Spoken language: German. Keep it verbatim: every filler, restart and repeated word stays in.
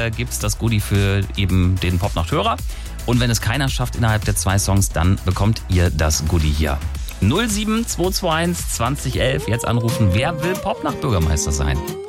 äh, gibt's das Goodie für eben den Popnacht-Hörer. Und wenn es keiner schafft innerhalb der zwei Songs, dann bekommt ihr das Goodie hier. null sieben zwei zwei eins zwanzig elf, jetzt anrufen. Wer will Popnacht-Bürgermeister sein?